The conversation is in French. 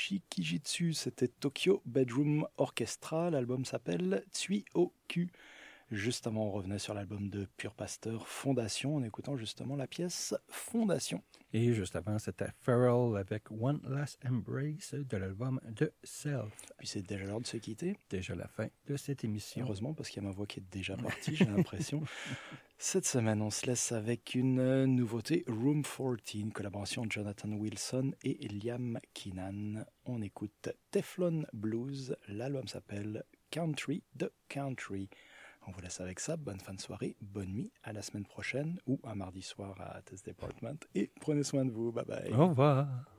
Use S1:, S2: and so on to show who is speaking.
S1: Shikijitsu, c'était Tokyo Bedroom Orchestra. L'album s'appelle Tsui-o-ku. Juste avant, on revenait sur l'album de Pure Pasteur, Fondation, en écoutant justement la pièce Fondation.
S2: Et juste avant, c'était Pharrell avec One Last Embrace de l'album de Self.
S1: Puis c'est déjà l'heure de se quitter.
S2: Déjà la fin de cette émission.
S1: Heureusement, parce qu'il y a ma voix qui est déjà partie, j'ai l'impression. Cette semaine, on se laisse avec une nouveauté, Room 14, collaboration de Jonathan Wilson et Liam Keenan. On écoute Teflon Blues, l'album s'appelle Country the Country. On vous laisse avec ça, bonne fin de soirée, bonne nuit, à la semaine prochaine ou à mardi soir à Test Department et prenez soin de vous, bye bye.
S2: Au revoir.